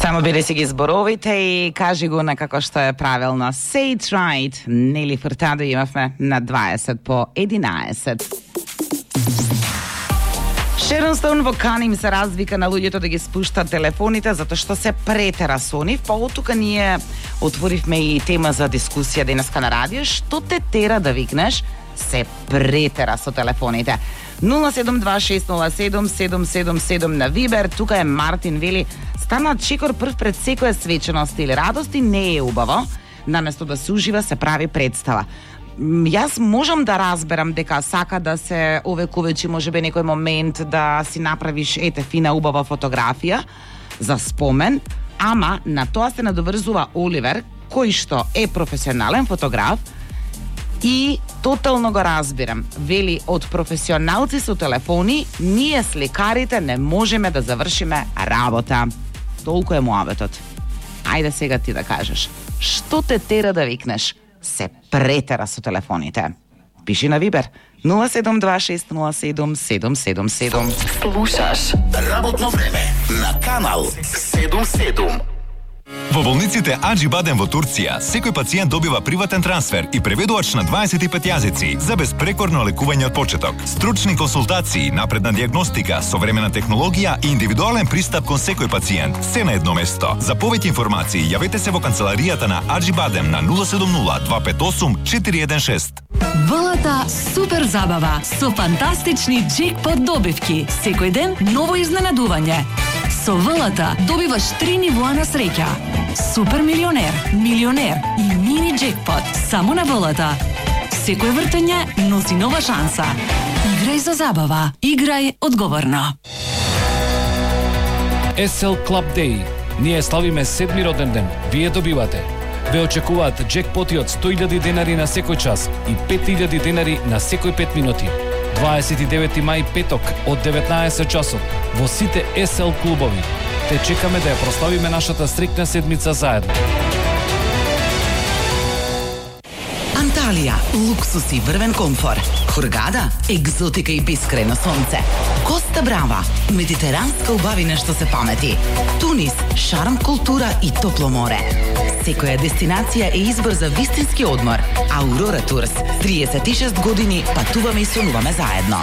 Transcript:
Само биде си ги зборовите и кажи го некако што е правилно. Say it right. Нели Фуртадо имавме на 20 по 11. Шерон Стоун во Каним се развика на луѓето да ги спуштат телефоните затоа што се претера со нив. Тука ние отворивме и тема за дискусија денеска на радио. Што те тера да викнеш се претера со телефоните? 072607777 на Вибер. Тука е Мартин, вели: станат чекор прв пред секоја свеченост или радости не е убаво. Наместо да се ужива, се прави представа. Јас можам да разберам дека сака да се овековечи можеби некој момент да си направиш фина убава фотографија за спомен, ама на тоа се надоврзува Оливер, кој што е професионален фотограф и тотално го разбирам. Вели, од професионалци со телефони, ние сликарите не можеме да завршиме работа. Толку е муаветот. Ајде сега ти да кажеш. Што те тера да викнеш се претера со телефоните? Пиши на Вибер 072607777. Слушаш Работно време на Канал 77. Во болниците Аџи Бадем во Турција, секој пациент добива приватен трансфер и преведувач на 25 јазици за безпрекорно лекување од почеток. Стручни консултации, напредна дијагностика, современа технологија и индивидуален пристап кон секој пациент, се на едно место. За повеќе информации јавете се во канцеларијата на Аџи Бадем на 070-258-416. ВЛТ супер забава со фантастични джекпот добивки. Секој ден ново изненадување. Со ВЛТ добиваш 3 нивоа на среќа. Супер милионер, милионер и мини джекпот само на ВЛТ. Секој вртење носи нова шанса. Играј за забава. Играј одговорно. SL Club Day. Ние славиме 7-ми роден ден. Вие добивате. Ве очекуваат джекпоти од 100.000 денари на секој час и 5.000 денари на секој 5 минути. 29 мај петок од 19 часот во сите SL клубови. Те чекаме да ја прославиме нашата среќна седмица заедно. Анталија, луксус и врвен комфор. Хургада, екзотика и бескрајно сонце. Коста Брава, медитеранска убавина што се памети. Тунис, шарм, култура и топло море. Секоја дестинација е избор за вистински одмор. Аурора Турс, 36 години патуваме и сонуваме заедно.